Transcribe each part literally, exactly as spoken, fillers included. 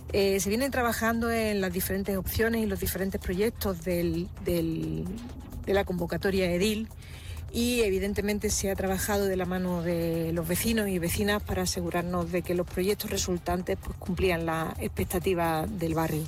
Eh, se viene trabajando en las diferentes opciones y los diferentes proyectos del, del, de la convocatoria edil y evidentemente se ha trabajado de la mano de los vecinos y vecinas para asegurarnos de que los proyectos resultantes pues, cumplían las expectativas del barrio.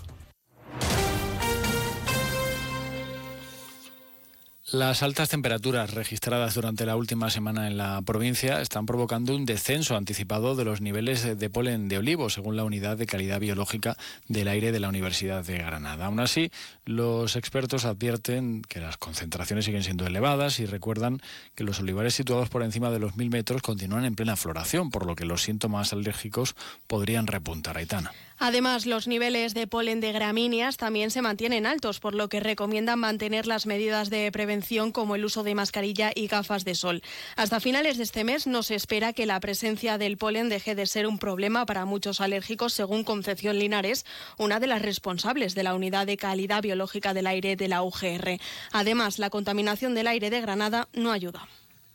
Las altas temperaturas registradas durante la última semana en la provincia están provocando un descenso anticipado de los niveles de polen de olivo, según la Unidad de Calidad Biológica del Aire de la Universidad de Granada. Aún así, los expertos advierten que las concentraciones siguen siendo elevadas y recuerdan que los olivares situados por encima de los mil metros continúan en plena floración, por lo que los síntomas alérgicos podrían repuntar. Aitana. Además, los niveles de polen de gramíneas también se mantienen altos, por lo que recomiendan mantener las medidas de prevención como el uso de mascarilla y gafas de sol. Hasta finales de este mes no se espera que la presencia del polen deje de ser un problema para muchos alérgicos, según Concepción Linares, una de las responsables de la Unidad de Calidad Biológica del Aire de la U G R. Además, la contaminación del aire de Granada no ayuda.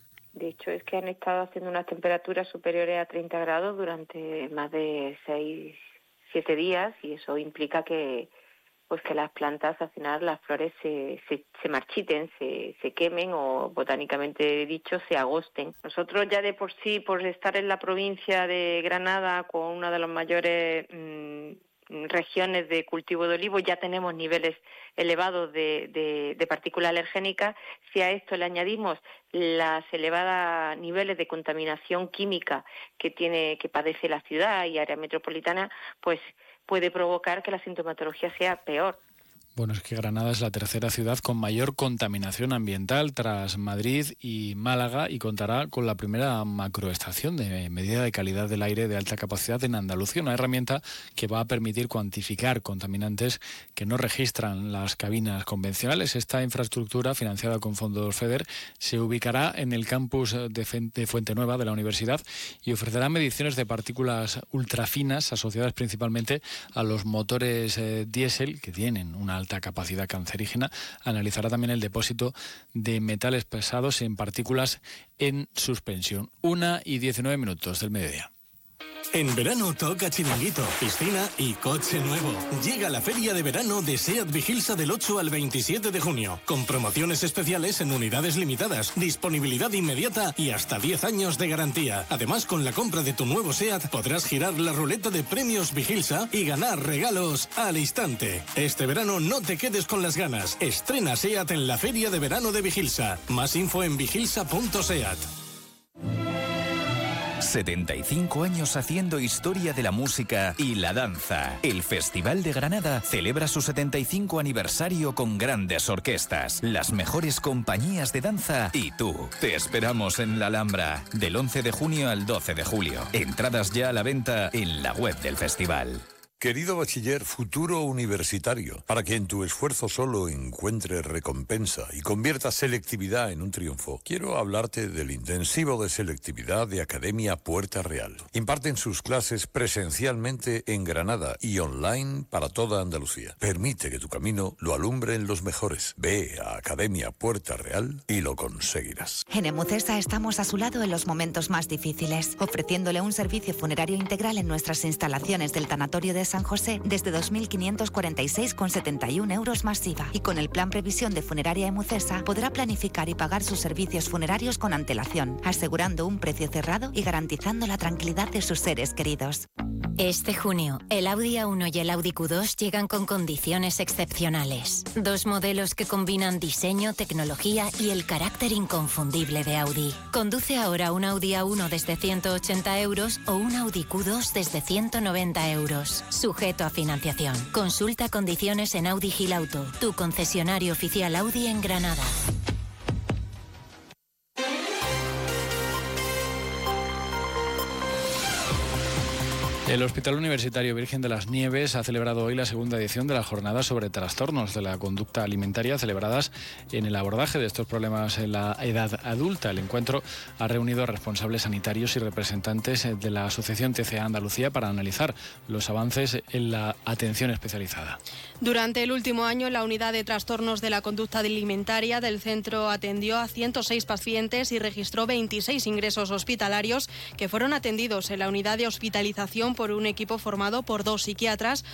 De hecho, es que han estado haciendo unas temperaturas superiores a treinta grados durante más de seis siete días y eso implica que pues que las plantas, al final, las flores se, se, se marchiten, se, se quemen o, botánicamente dicho, se agosten. Nosotros ya de por sí, por estar en la provincia de Granada con una de las mayores mmm, regiones de cultivo de olivo, ya tenemos niveles elevados de, de, de partículas alergénicas. Si a esto le añadimos las elevadas niveles de contaminación química que tiene, que padece la ciudad y área metropolitana, pues puede provocar que la sintomatología sea peor. Bueno, es que Granada es la tercera ciudad con mayor contaminación ambiental tras Madrid y Málaga y contará con la primera macroestación de medida de calidad del aire de alta capacidad en Andalucía, una herramienta que va a permitir cuantificar contaminantes que no registran las cabinas convencionales. Esta infraestructura, financiada con fondos FEDER, se ubicará en el campus de Fuente Nueva de la universidad y ofrecerá mediciones de partículas ultrafinas asociadas principalmente a los motores eh, diésel que tienen una alta capacidad cancerígena. Analizará también el depósito de metales pesados en partículas en suspensión. Una y diecinueve minutos del mediodía. En verano toca chiringuito, piscina y coche nuevo. Llega la feria de verano de SEAT Vigilsa del ocho al veintisiete de junio, con promociones especiales en unidades limitadas, disponibilidad inmediata y hasta diez años de garantía. Además, con la compra de tu nuevo SEAT podrás girar la ruleta de premios Vigilsa y ganar regalos al instante. Este verano no te quedes con las ganas. Estrena SEAT en la feria de verano de Vigilsa. Más info en vigilsa punto seat. setenta y cinco años haciendo historia de la música y la danza. El Festival de Granada celebra su setenta y cinco aniversario con grandes orquestas, las mejores compañías de danza y tú. Te esperamos en la Alhambra del once de junio al doce de julio. Entradas ya a la venta en la web del festival. Querido bachiller, futuro universitario, para que en tu esfuerzo solo encuentres recompensa y conviertas selectividad en un triunfo, quiero hablarte del intensivo de selectividad de Academia Puerta Real. Imparten sus clases presencialmente en Granada y online para toda Andalucía. Permite que tu camino lo alumbren los mejores. Ve a Academia Puerta Real y lo conseguirás. En Emucesa estamos a su lado en los momentos más difíciles, ofreciéndole un servicio funerario integral en nuestras instalaciones del Tanatorio de San José desde dos mil quinientos cuarenta y seis con setenta y un euros más I V A. Y con el plan Previsión de Funeraria Emucesa podrá planificar y pagar sus servicios funerarios con antelación, asegurando un precio cerrado y garantizando la tranquilidad de sus seres queridos. Este junio, el Audi A uno y el Audi Q dos llegan con condiciones excepcionales. Dos modelos que combinan diseño, tecnología y el carácter inconfundible de Audi. Conduce ahora un Audi A uno desde ciento ochenta euros o un Audi Q dos desde ciento noventa euros. Sujeto a financiación. Consulta condiciones en Audi Gil Auto, tu concesionario oficial Audi en Granada. El Hospital Universitario Virgen de las Nieves ha celebrado hoy la segunda edición de la jornada sobre trastornos de la conducta alimentaria celebradas en el abordaje de estos problemas en la edad adulta. El encuentro ha reunido a responsables sanitarios y representantes de la Asociación T C A Andalucía para analizar los avances en la atención especializada. Durante el último año, la unidad de trastornos de la conducta alimentaria del centro atendió a ciento seis pacientes y registró veintiséis ingresos hospitalarios que fueron atendidos en la unidad de hospitalización por un equipo formado por dos psiquiatras,